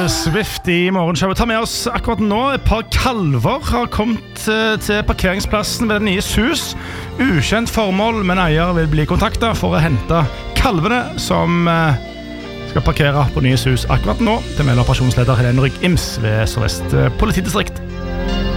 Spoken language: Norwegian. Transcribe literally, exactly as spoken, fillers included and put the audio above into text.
Swift i morgenshowet. Ta med oss akkurat nå. Et par kalver har kommet til parkeringsplassen ved det nye SUS. Ukjent formål, men eier vil bli kontaktet for å hente kalvene som skal parkere på nye SUS akkurat nå. Det melder operasjonsleder Helene Rygg Ims ved Sør-Vest politidistrikt.